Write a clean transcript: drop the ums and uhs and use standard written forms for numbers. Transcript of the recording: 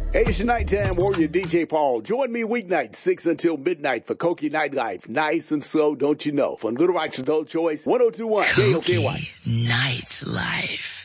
Hey, it's your nighttime warrior, DJ Paul. Join me weeknight, 6 until midnight for Koki Nightlife. Nice and slow, don't you know? From Little Rock's Adult Choice, 1021 KOKY. Nightlife.